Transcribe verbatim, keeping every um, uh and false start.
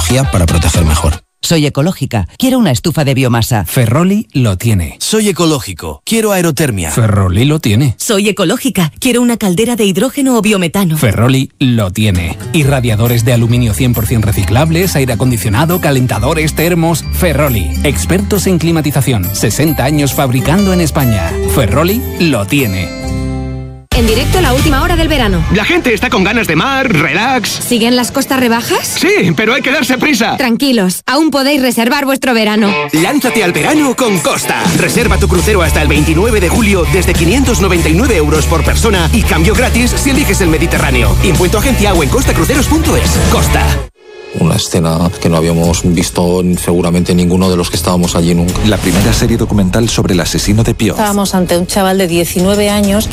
tecnología para proteger mejor. Soy ecológica. Quiero una estufa de biomasa. Ferroli lo tiene. Soy ecológico. Quiero aerotermia. Ferroli lo tiene. Soy ecológica. Quiero una caldera de hidrógeno o biometano. Ferroli lo tiene. Irradiadores de aluminio cien por ciento reciclables, aire acondicionado, calentadores, termos. Ferroli. Expertos en climatización. sesenta años fabricando en España. Ferroli lo tiene. En directo, la última hora del verano. La gente está con ganas de mar, relax. ¿Siguen las costas rebajas? Sí, pero hay que darse prisa. Tranquilos, aún podéis reservar vuestro verano. Lánzate al verano con Costa. Reserva tu crucero hasta el veintinueve de julio desde quinientos noventa y nueve euros por persona y cambio gratis si eliges el Mediterráneo. Impuesto agencia o en costacruceros punto es. Costa. Una escena que no habíamos visto seguramente ninguno de los que estábamos allí nunca. La primera serie documental sobre el asesino de Pioz. Estábamos ante un chaval de diecinueve años